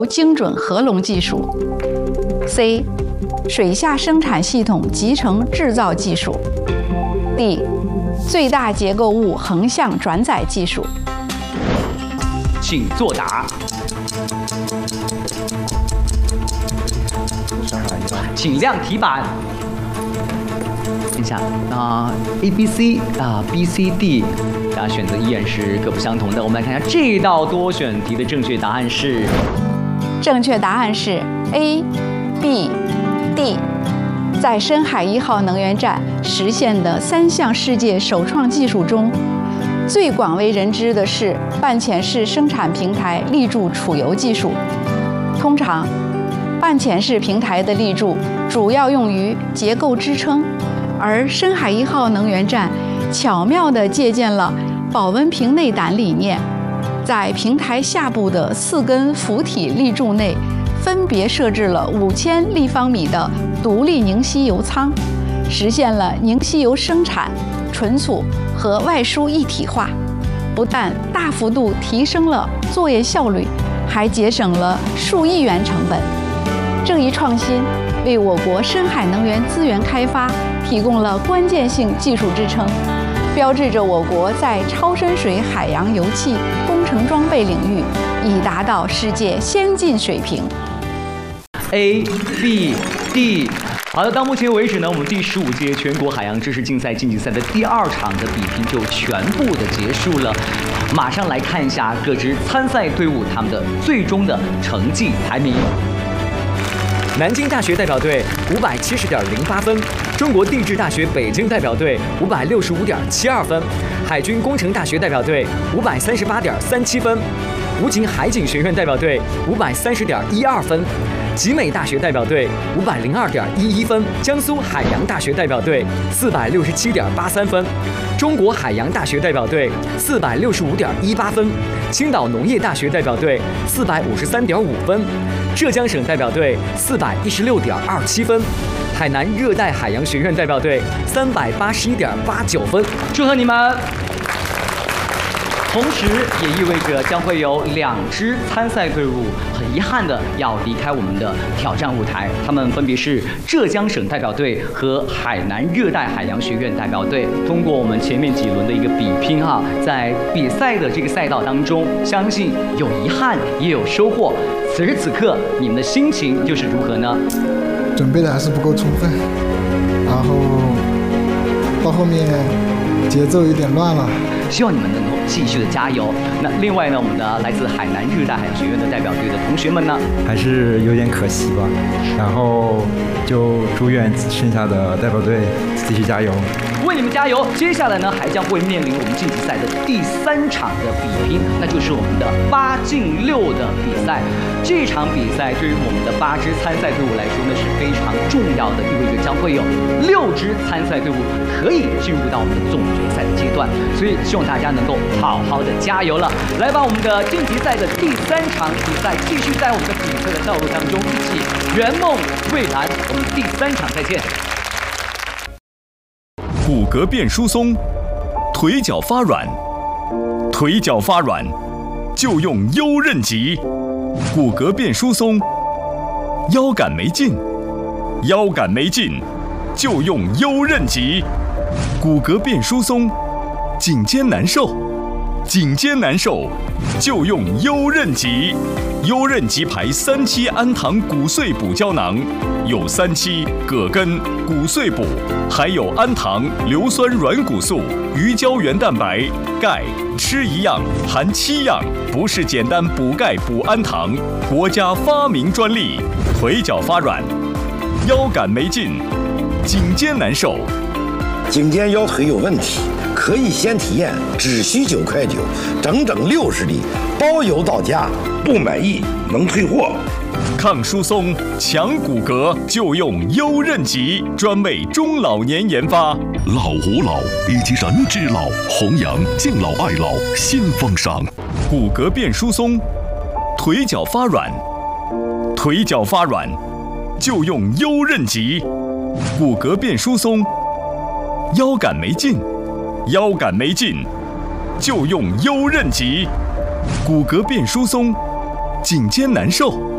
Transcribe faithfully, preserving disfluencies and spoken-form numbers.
精准合龙技术 ；C. 水下生产系统集成制造技术 ；D. 最大结构物横向转载技术。 请作答。请亮题板。看一下啊 ，A、B、C 啊 ，B、C、D， 大家选择依然是各不相同的。我们来看一下这道多选题的正确答案是。 正确答案是 A、B、D。在深海一号能源站实现的三项世界首创技术中，最广为人知的是半潜式生产平台立柱储油技术。通常，半潜式平台的立柱主要用于结构支撑，而深海一号能源站巧妙地借鉴了保温瓶内胆理念。 在平台下部的四根浮体立柱内，分别设置了五千立方米的独立凝吸油舱，实现了凝吸油生产、存储和外输一体化，不但大幅度提升了作业效率，还节省了数亿元成本。这一创新为我国深海能源资源开发提供了关键性技术支撑。 标志着我国在超深水海洋油气工程装备领域已达到世界先进水平。 A、B、D。好的，到目前为止呢，我们第十五届全国海洋知识竞赛晋级赛的第二场的比拼就全部的结束了。马上来看一下各支参赛队伍他们的最终的成绩排名。 南京大学代表队五百七十点零八分，中国地质大学北京代表队五百六十五点七二分，海军工程大学代表队五百三十八点三七分，武警海警学院代表队五百三十点一二分，集美大学代表队五百零二点一一分，江苏海洋大学代表队四百六十七点八三分，中国海洋大学代表队四百六十五点一八分，青岛农业大学代表队四百五十三点五分。 浙江省代表队四百一十六点二七分，海南热带海洋学院代表队三百八十一点八九分， 祝贺你们！同时也意味着将会有两支参赛队伍很遗憾的要离开我们的挑战舞台，他们分别是浙江省代表队和海南热带海洋学院代表队。通过我们前面几轮的一个比拼哈，在比赛的这个赛道当中，相信有遗憾也有收获。此时此刻，你们的心情又是如何呢？ 准备的还是不够充分，然后到后面节奏有点乱了。 希望你们能够继续的加油。那另外呢，我们的来自海南热带海洋学院的代表队的同学们呢， 还是有点可惜吧。然后就祝愿剩下的代表队继续加油， 为你们加油。接下来呢，还将会面临我们晋级赛的第三场的比拼，那就是我们的八进六的比赛。这场比赛对于我们的八支参赛队伍来说呢是非常重要的，意味着将会有六支参赛队伍可以进入到我们的总决赛的阶段，所以希望大家能够好好的加油了。来吧，我们的晋级赛的第三场比赛继续在我们的比赛的道路当中一起圆梦蔚蓝。我们第三场再见。 骨骼变疏松，腿脚发软，腿脚发软就用优韧极。骨骼变疏松，腰杆没劲，腰杆没劲就用优韧极。骨骼变疏松，颈肩难受，颈肩难受就用优韧极。优韧极牌三七氨糖骨碎补胶囊，有三七、葛根、骨碎补，还有氨糖、硫酸软骨素、鱼胶原蛋白、钙，吃一样含七样，不是简单补钙补氨糖，国家发明专利。腿脚发软，腰杆没劲，颈肩难受。 颈肩腰腿有问题，可以先体验，只需九块九，整整六十粒，包邮到家，不满意能退货。 抗疏松、强骨骼就用优韧极，专为中老年研发。 老吾老以及人之老，弘扬敬老爱老新风尚。 骨骼变疏松，腿脚发软，腿脚发软就用优韧极。骨骼变疏松，腰杆没劲，腰杆没劲就用优韧极。骨骼变疏松，颈肩难受，